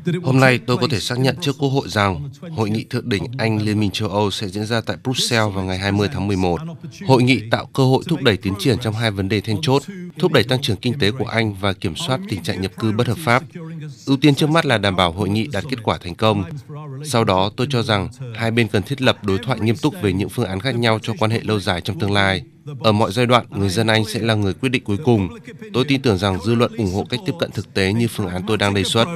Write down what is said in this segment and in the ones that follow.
Hôm nay tôi có thể xác nhận trước Quốc hội rằng Hội nghị Thượng đỉnh Anh Liên minh châu Âu sẽ diễn ra tại Brussels vào ngày 20 tháng 11. Hội nghị tạo cơ hội thúc đẩy tiến triển trong hai vấn đề then chốt, thúc đẩy tăng trưởng kinh tế của Anh và kiểm soát tình trạng nhập cư bất hợp pháp. Ưu tiên trước mắt là đảm bảo hội nghị đạt kết quả thành công. Sau đó, tôi cho rằng hai bên cần thiết lập đối thoại nghiêm túc về những phương án khác nhau cho quan hệ lâu dài trong tương lai. Ở mọi giai đoạn, người dân Anh sẽ là người quyết định cuối cùng. Tôi tin tưởng rằng dư luận ủng hộ cách tiếp cận thực tế như phương án tôi đang đề xuất.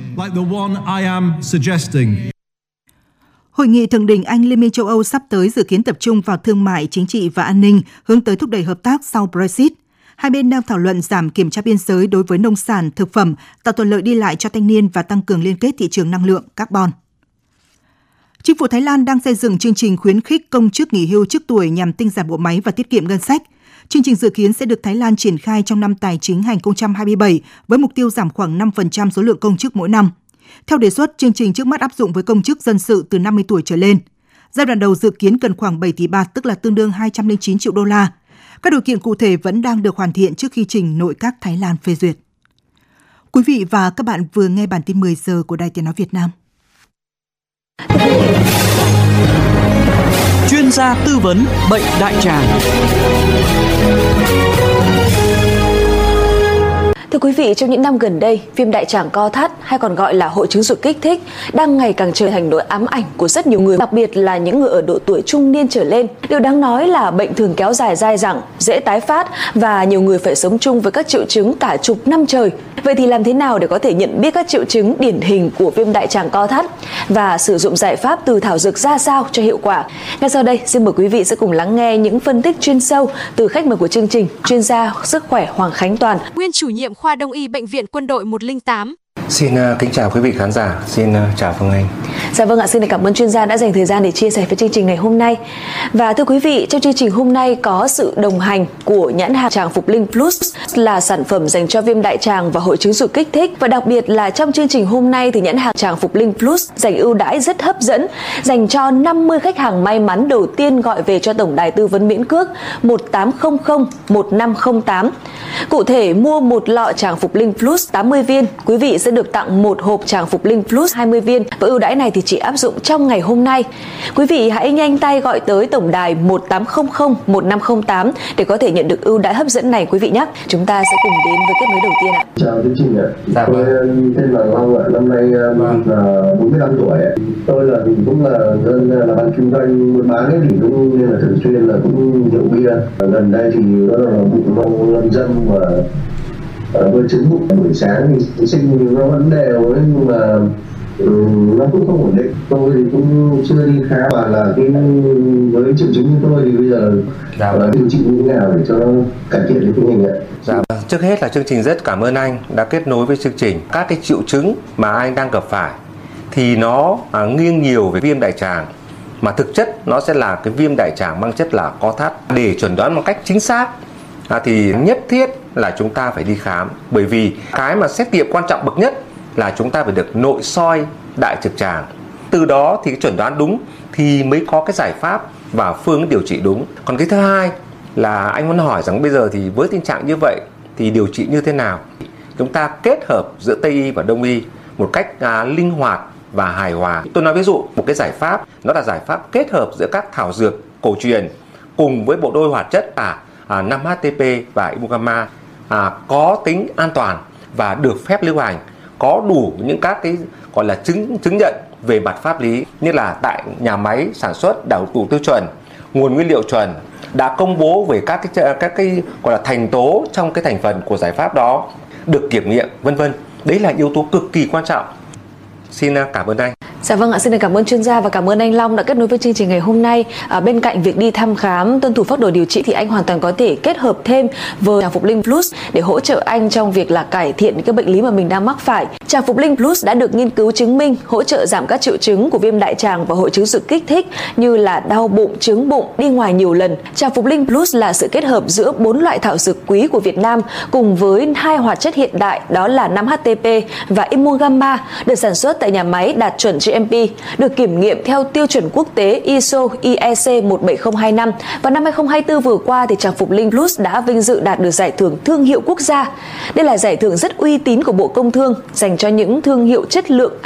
Hội nghị Thượng đỉnh Anh Liên minh châu Âu sắp tới dự kiến tập trung vào thương mại, chính trị và an ninh, hướng tới thúc đẩy hợp tác sau Brexit. Hai bên đang thảo luận giảm kiểm tra biên giới đối với nông sản, thực phẩm, tạo thuận lợi đi lại cho thanh niên và tăng cường liên kết thị trường năng lượng, carbon. Chính phủ Thái Lan đang xây dựng chương trình khuyến khích công chức nghỉ hưu trước tuổi nhằm tinh giản bộ máy và tiết kiệm ngân sách. Chương trình dự kiến sẽ được Thái Lan triển khai trong năm tài chính 2027 với mục tiêu giảm khoảng 5% số lượng công chức mỗi năm. Theo đề xuất, chương trình trước mắt áp dụng với công chức dân sự từ 50 tuổi trở lên. Giai đoạn đầu dự kiến cần khoảng 7 tỷ baht, tức là tương đương 209 triệu đô la. Các điều kiện cụ thể vẫn đang được hoàn thiện trước khi trình nội các Thái Lan phê duyệt. Quý vị và các bạn vừa nghe bản tin 10 giờ của Đài Tiếng nói Việt Nam. Chuyên gia tư vấn bệnh đại tràng. Thưa quý vị, trong những năm gần đây, viêm đại tràng co thắt hay còn gọi là hội chứng ruột kích thích đang ngày càng trở thành nỗi ám ảnh của rất nhiều người, đặc biệt là những người ở độ tuổi trung niên trở lên. Điều đáng nói là bệnh thường kéo dài dai dẳng, dễ tái phát và nhiều người phải sống chung với các triệu chứng cả chục năm trời. Vậy thì làm thế nào để có thể nhận biết các triệu chứng điển hình của viêm đại tràng co thắt và sử dụng giải pháp từ thảo dược ra sao cho hiệu quả? Ngay sau đây, xin mời quý vị sẽ cùng lắng nghe những phân tích chuyên sâu từ khách mời của chương trình, chuyên gia sức khỏe Hoàng Khánh Toàn, nguyên chủ nhiệm khoa Đông y Bệnh viện Quân đội 108. Xin kính chào quý vị khán giả, xin chào Phương Anh. Dạ vâng ạ, xin cảm ơn chuyên gia đã dành thời gian để chia sẻ với chương trình ngày hôm nay. Và thưa quý vị, trong chương trình hôm nay có sự đồng hành của nhãn hàng Tràng Phục Linh Plus là sản phẩm dành cho viêm đại tràng và hội chứng ruột kích thích. Và đặc biệt là trong chương trình hôm nay thì nhãn hàng Tràng Phục Linh Plus dành ưu đãi rất hấp dẫn dành cho 50 khách hàng may mắn đầu tiên gọi về cho tổng đài tư vấn miễn cước 1800 1508. Cụ thể, mua một lọ Tràng Phục Linh Plus 80 viên, quý vị sẽ được tặng một hộp Tràng Phục Linh Plus 20 viên. Và ưu đãi này thì chỉ áp dụng trong ngày hôm nay. Quý vị hãy nhanh tay gọi tới tổng đài 1800 1508 để có thể nhận được ưu đãi hấp dẫn này quý vị nhé. Chúng ta sẽ cùng đến với kết nối đầu tiên ạ. Chào chương trình ạ. Tôi tên là Long ạ, năm nay là 45 tuổi. Tôi là cũng là dân làm ăn kinh doanh buôn bán ấy, thì cũng như là thường xuyên là cũng rượu bia. Gần đây thì đó là bụng lâm dâm và với trứng bụng buổi sáng thì sinh nó vẫn đều ấy, nhưng mà nó cũng không ổn định. Tôi thì cũng chưa đi khám, và là cái với triệu chứng như tôi thì bây giờ điều trị như thế nào để cho nó cải thiện được tình hình ạ? Dạ, trước hết là chương trình rất cảm ơn anh đã kết nối với chương trình. Các cái triệu chứng mà anh đang gặp phải thì nó nghiêng nhiều về viêm đại tràng, mà thực chất nó sẽ là cái viêm đại tràng mang chất là co thắt. Để chẩn đoán một cách chính xác thì nhất thiết là chúng ta phải đi khám, bởi vì cái mà xét nghiệm quan trọng bậc nhất là chúng ta phải được nội soi đại trực tràng. Từ đó thì cái chẩn đoán đúng thì mới có cái giải pháp và phương điều trị đúng. Còn cái thứ hai là anh muốn hỏi rằng bây giờ thì với tình trạng như vậy thì điều trị như thế nào? Chúng ta kết hợp giữa Tây y và Đông y một cách linh hoạt và hài hòa. Tôi nói ví dụ một cái giải pháp, nó là giải pháp kết hợp giữa các thảo dược cổ truyền cùng với bộ đôi hoạt chất 5-HTP và Ibugamma có tính an toàn và được phép lưu hành, có đủ những các cái gọi là chứng nhận về mặt pháp lý, như là tại nhà máy sản xuất đạt đủ tiêu chuẩn, nguồn nguyên liệu chuẩn, đã công bố về các cái gọi là thành tố trong cái thành phần của giải pháp đó, được kiểm nghiệm, vân vân. Đấy là yếu tố cực kỳ quan trọng. Xin cảm ơn anh. Dạ vâng ạ, xin cảm ơn chuyên gia và cảm ơn anh Long đã kết nối với chương trình ngày hôm nay. Bên cạnh việc đi thăm khám, tuân thủ phác đồ điều trị thì anh hoàn toàn có thể kết hợp thêm với Tràng Phục Linh Plus để hỗ trợ anh trong việc là cải thiện những cái bệnh lý mà mình đang mắc phải. Tràng Phục Linh Plus đã được nghiên cứu chứng minh hỗ trợ giảm các triệu chứng của viêm đại tràng và hội chứng ruột kích thích như là đau bụng, chướng bụng, đi ngoài nhiều lần. Tràng Phục Linh Plus là sự kết hợp giữa 4 loại thảo dược quý của Việt Nam cùng với 2 hoạt chất hiện đại, đó là 5-HTP và Ibugamma, được sản xuất tại nhà máy đạt chuẩn GMP, được kiểm nghiệm theo tiêu chuẩn quốc tế ISO IEC 17025. Và năm 2024 vừa qua thì Tràng Phục Linh Plus đã vinh dự đạt được giải thưởng thương hiệu quốc gia. Đây là giải thưởng rất uy tín của Bộ Công Thương dành cho những thương hiệu chất lượng